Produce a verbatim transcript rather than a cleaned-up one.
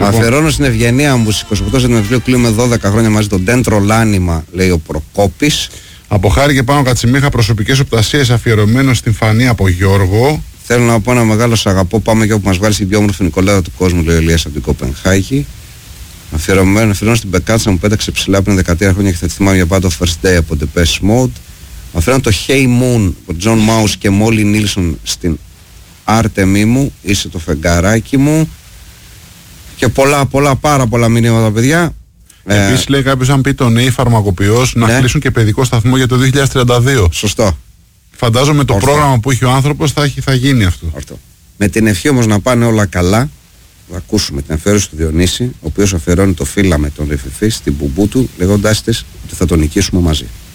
Αφιερώνω στην ευγενία μου στις είκοσι οκτώ Σεπτεμβρίου, κλείνουμε δώδεκα χρόνια μαζί, τον Ντέντρο Λάνιμα, λέει ο Προκόπης. Από Χάρη και πάνω Κατσιμίχα, προσωπικές οπτασίες αφιερωμένο στην Φανή από Γιώργο. Θέλω να πω ένα μεγάλο σ' αγαπώ. Πάμε και όπου μας βγάλει στην πιο όμορφη Νικολάδα του κόσμου, λέει ο Ηλίας από την Κοπενχάγη. Αφιερωμένο, αφιερωμένο στην Πεκάτσα μου πέταξε ψηλά πριν δεκαετία χρόνια και θα τη θυμάμαι για πάντα, First Day από Depeche Mode. Αφιερώνω το Hey Moon από John Mouse και Molly Nilsson στην Άρτεμί μου, είσαι το φεγγαράκι μου. Και πολλά, πολλά, πάρα πολλά μηνύματα, παιδιά. Επίσης, ε, λέει κάποιος, αν πει το νέο φαρμακοποιός, να ναι. κλείσουν και παιδικό σταθμό για το δύο χιλιάδες τριάντα δύο. Σωστό. Φαντάζομαι το Ορθό. πρόγραμμα που έχει ο άνθρωπος θα, θα γίνει αυτό. Ορθό. Με την ευχή όμως να πάνε όλα καλά, θα ακούσουμε την αφιέρωση του Διονύση, ο οποίος αφιερώνει το φύλλα με τον Ρεφιφή στην μπουμπού του, λέγοντάς της ότι θα τον νικήσουμε μαζί.